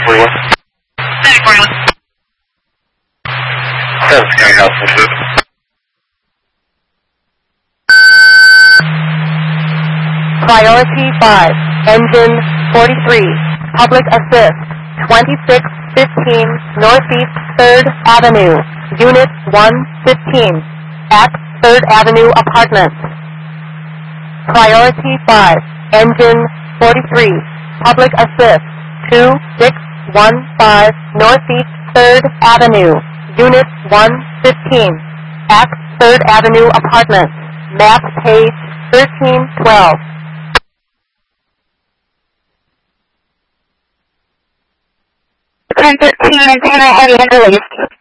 3041. 3041. That's County House, what's it? Priority 5, engine 43, public assist, 2615 Northeast 3rd Avenue, Unit 115, at 3rd Avenue Apartments. Priority 5, engine 43, public assist, 2615 Northeast 3rd Avenue, Unit 115, at 3rd Avenue Apartments, map page 1312. 1013 antenna heavy and released.